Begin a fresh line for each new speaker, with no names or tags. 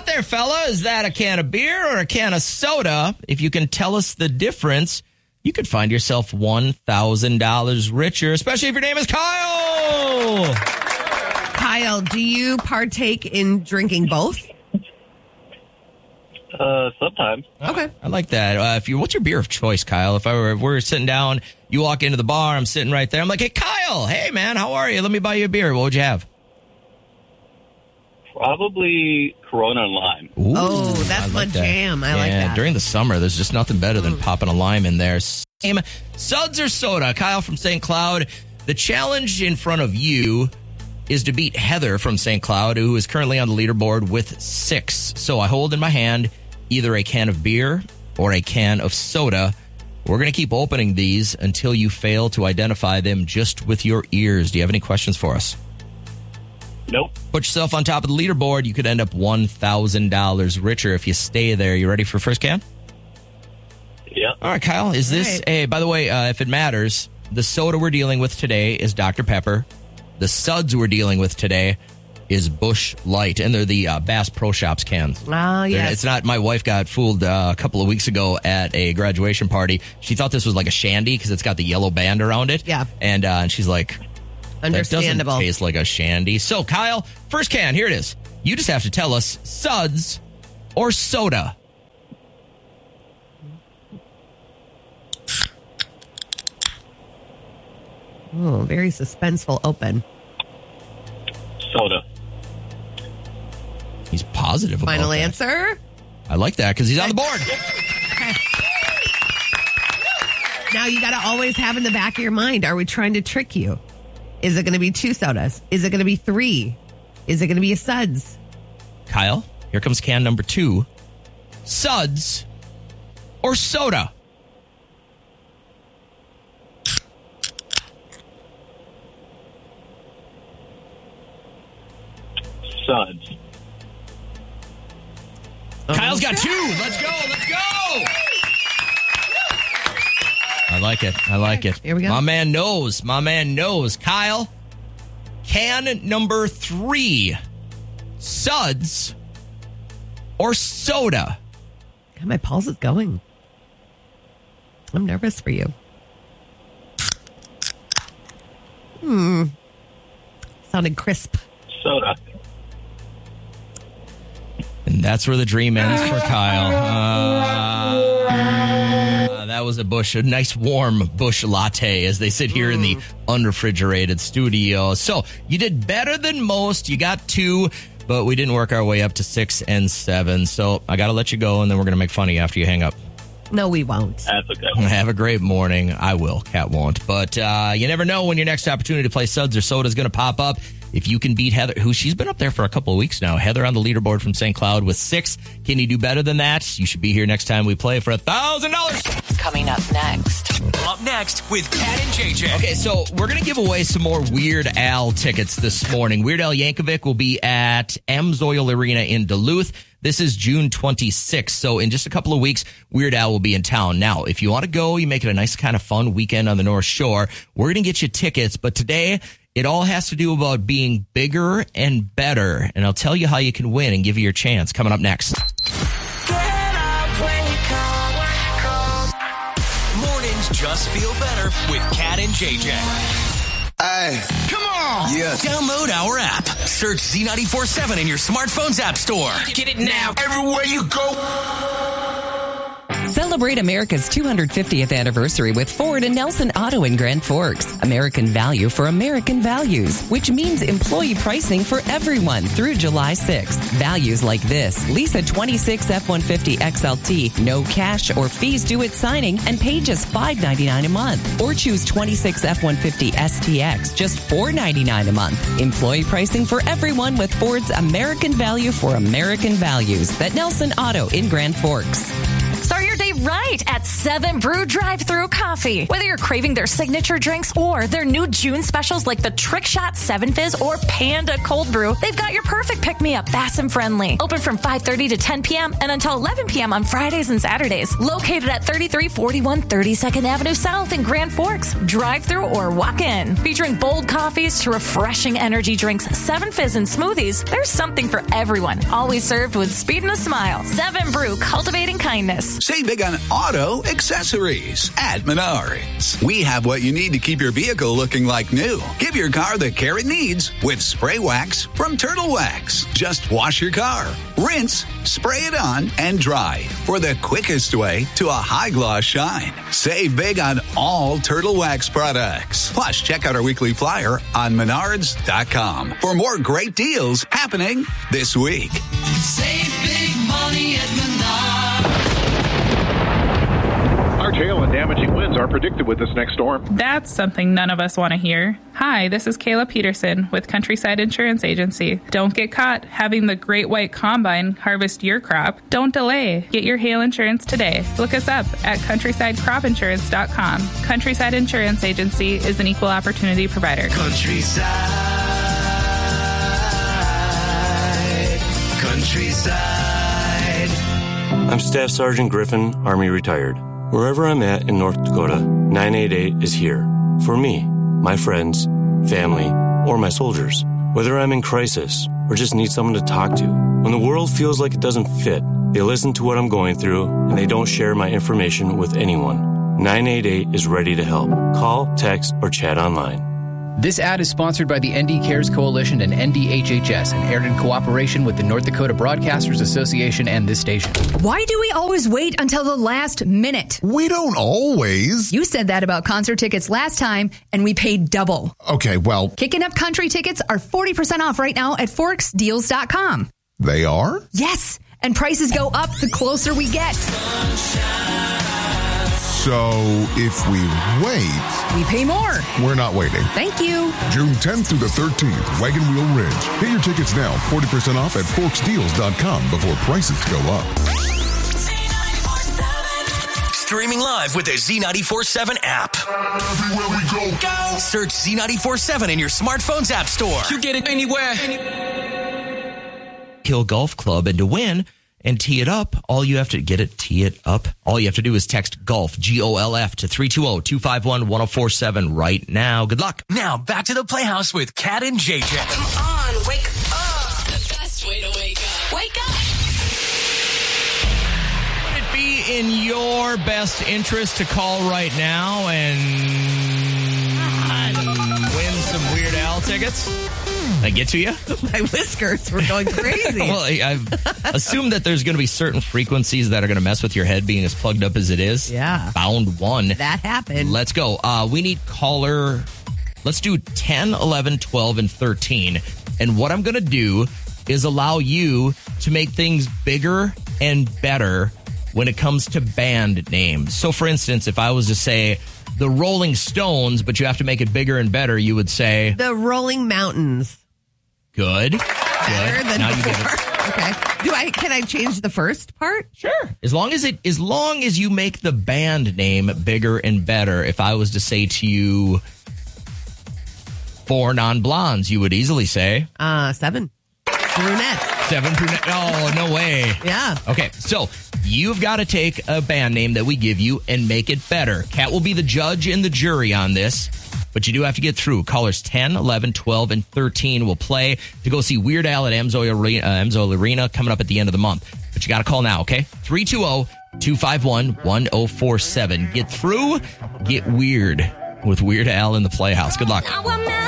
there, fella. Is that a can of beer or a can of soda? If you can tell us the difference, you could find yourself $1,000 richer, especially if your name is Kyle.
Kyle, do you partake in drinking both?
Sometimes.
Okay.
I like that. What's your beer of choice, Kyle? If we're sitting down, you walk into the bar, I'm sitting right there. I'm like, hey, Kyle, hey, man, how are you? Let me buy you a beer. What would you have?
Probably Corona and lime.
Ooh,
Oh, that's my jam. I like that.
During the summer, there's just nothing better than popping a lime in there. Same suds or soda? Kyle from St. Cloud. The challenge in front of you is to beat Heather from St. Cloud, who is currently on the leaderboard with 6. So I hold in my hand either a can of beer or a can of soda. We're going to keep opening these until you fail to identify them just with your ears. Do you have any questions for us?
Nope.
Put yourself on top of the leaderboard. You could end up $1,000 richer if you stay there. You ready for first can?
Yeah.
All right, Kyle. Is this by the way, if it matters, the soda we're dealing with today is Dr. Pepper. The suds we're dealing with today is Busch Light, and they're the Bass Pro Shops cans.
Oh, yes.
It's not. My wife got fooled a couple of weeks ago at a graduation party. She thought this was like a Shandy because it's got the yellow band around it.
Yeah.
And she's like,
Understandable.
that doesn't taste like a Shandy. So, Kyle, first can, here it is. You just have to tell us suds or soda.
Oh, very suspenseful open.
Soda.
He's positive about
Final
that.
answer?
I like that because he's on the board.
Okay. Now you got to always have in the back of your mind, are we trying to trick you? Is it going to be 2 sodas? Is it going to be 3? Is it going to be a suds?
Kyle, here comes can number 2. Suds or soda?
Suds.
Kyle's got 2. Let's go. I like it.
Here we go.
My man knows. Kyle, can number 3. Suds or soda?
God, my pulse is going. I'm nervous for you. Sounded crisp.
Soda.
And that's where the dream ends for Kyle. That was a nice warm Busch latte as they sit here in the unrefrigerated studio. So you did better than most. You got 2, but we didn't work our way up to 6 and 7. So I got to let you go, and then we're going to make fun of you after you hang up.
No, we won't.
That's okay.
Have a great morning. I will. Kat won't. But you never know when your next opportunity to play suds or soda is going to pop up. If you can beat Heather, she's been up there for a couple of weeks now. Heather on the leaderboard from St. Cloud with 6. Can you do better than that? You should be here next time we play for $1,000.
Coming up next.
Up next with Kat and JJ.
Okay, so we're going to give away some more Weird Al tickets this morning. Weird Al Yankovic will be at Amsoil Arena in Duluth. This is June 26th. So in just a couple of weeks, Weird Al will be in town. Now, if you want to go, you make it a nice kind of fun weekend on the North Shore. We're going to get you tickets. But today, it all has to do about being bigger and better. And I'll tell you how you can win and give you your chance coming up next.
Mornings just feel better with Kat and JJ.
Hey,
Come on!
Yeah.
Download our app. Search Z94.7 in your smartphone's app store. Get it now.
everywhere you go.
Celebrate America's 250th anniversary with Ford and Nelson Auto in Grand Forks. American value for American values, which means employee pricing for everyone through July 6th. Values like this: lease a 26 F-150 XLT, no cash or fees due at signing, and pay just $5.99 a month. Or choose 26 F-150 STX, just $4.99 a month. Employee pricing for everyone with Ford's American value for American values. At Nelson Auto in Grand Forks.
Start your day right at 7 Brew Drive-Thru Coffee. Whether you're craving their signature drinks or their new June specials like the Trick Shot 7 Fizz or Panda Cold Brew, they've got your perfect pick-me-up, fast and friendly. Open from 5:30 to 10 p.m. and until 11 p.m. on Fridays and Saturdays. Located at 3341 32nd Avenue South in Grand Forks. Drive-thru or walk in. Featuring bold coffees to refreshing energy drinks, 7 Fizz and smoothies, there's something for everyone. Always served with speed and a smile. 7 Brew, cultivating kindness.
Save big on auto accessories at Menards. We have what you need to keep your vehicle looking like new. Give your car the care it needs with spray wax from Turtle Wax. Just wash your car, rinse, spray it on, and dry for the quickest way to a high gloss shine. Save big on all Turtle Wax products. Plus, check out our weekly flyer on Menards.com for more great deals happening this week.
Save big money at Menards.
Large hail and damaging winds are predicted with this next storm.
That's something none of us want to hear. Hi, this is Kayla Peterson with Countryside Insurance Agency. Don't get caught having the Great White Combine harvest your crop. Don't delay. Get your hail insurance today. Look us up at CountrysideCropInsurance.com. Countryside Insurance Agency is an equal opportunity provider.
Countryside.
I'm Staff Sergeant Griffin, Army retired. Wherever I'm at in North Dakota, 988 is here. For me, my friends, family, or my soldiers. Whether I'm in crisis or just need someone to talk to. When the world feels like it doesn't fit, they listen to what I'm going through and they don't share my information with anyone. 988 is ready to help. Call, text, or chat online.
This ad is sponsored by the ND Cares Coalition and NDHHS and aired in cooperation with the North Dakota Broadcasters Association and this station.
Why do we always wait until the last minute?
We don't always.
You said that about concert tickets last time, and we paid double.
Okay, well...
Kicking Up Country tickets are 40% off right now at ForksDeals.com.
They are?
Yes, and prices go up the closer we get.
So, if we wait...
we pay more.
We're not waiting.
Thank you.
June 10th through the 13th, Wagon Wheel Ridge. Get your tickets now, 40% off at ForksDeals.com before prices go up.
Streaming live with the Z94.7 app.
Everywhere we go.
Search Z94.7 in your smartphone's app store. You get it anywhere.
Hill Golf Club, and to win and tee it up, all you have to do is text golf, GOLF, to 320-251-1047 right now. Good luck.
Now back to the Playhouse with Kat and JJ.
Come on, wake up. The best way to wake up. Wake up.
Would it be in your best interest to call right now and win some Weird Al tickets? I get to you?
My whiskers were going crazy.
Well, I've assumed that there's going to be certain frequencies that are going to mess with your head being as plugged up as it is.
Yeah.
Bound one.
That happened.
Let's go. We need caller. Let's do 10, 11, 12, and 13. And what I'm going to do is allow you to make things bigger and better when it comes to band names. So, for instance, if I was to say the Rolling Stones, but you have to make it bigger and better, you would say
the Rolling Mountains.
Good.
Better than
now
before.
You get it.
Okay. Can I change the first part?
Sure. As long as you make the band name bigger and better. If I was to say to you 4 non-blondes, you would easily say
7 brunettes.
7 brunettes. Oh, no way.
Yeah.
Okay. So you've got to take a band name that we give you and make it better. Kat will be the judge and the jury on this. But you do have to get through. Callers 10, 11, 12, and 13 will play to go see Weird Al at Amsoil Arena coming up at the end of the month. But you got to call now, okay? 320-251-1047. Get through, get weird with Weird Al in the Playhouse. Good luck.